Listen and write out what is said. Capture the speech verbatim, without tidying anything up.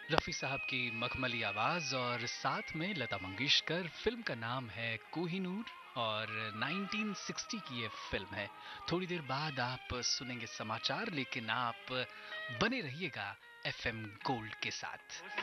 रफ़ी साहब की मखमली आवाज़ और साथ में लता मंगेशकर। फिल्म का नाम है कोहिनूर और नाइनटीन सिक्सटी की ये फिल्म है। थोड़ी देर बाद आप सुनेंगे समाचार, लेकिन आप बने रहिएगा एफएम गोल्ड के साथ।